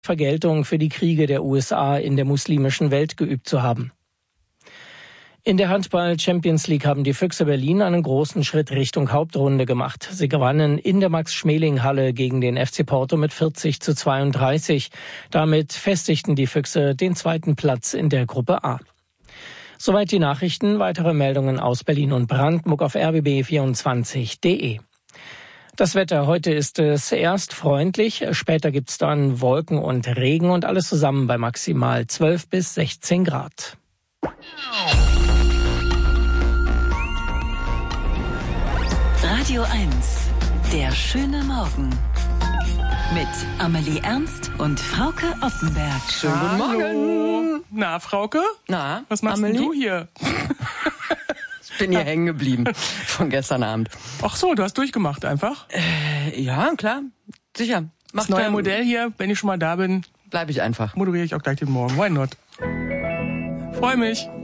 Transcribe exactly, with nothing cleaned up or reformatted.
Vergeltung für die Kriege der U S A in der muslimischen Welt geübt zu haben. In der Handball-Champions League haben die Füchse Berlin einen großen Schritt Richtung Hauptrunde gemacht. Sie gewannen in der Max-Schmeling-Halle gegen den F C Porto mit vierzig zu zweiunddreißig. Damit festigten die Füchse den zweiten Platz in der Gruppe A. Soweit die Nachrichten. Weitere Meldungen aus Berlin und Brandenburg auf r b b vierundzwanzig punkt d e. Das Wetter, heute ist es erst freundlich, später gibt's dann Wolken und Regen und alles zusammen bei maximal zwölf bis sechzehn Grad. Radio eins, der schöne Morgen. Mit Amelie Ernst und Frauke Oppenberg. Schönen guten Morgen. Na, Frauke? Na, was machst Amelie? denn du hier? Ich bin hier hängen geblieben von gestern Abend. Ach so, du hast durchgemacht einfach? Äh, ja, klar, sicher. Das neue Modell hier, wenn ich schon mal da bin, bleib ich einfach. moderiere ich auch gleich den Morgen. Why not? Freu mich.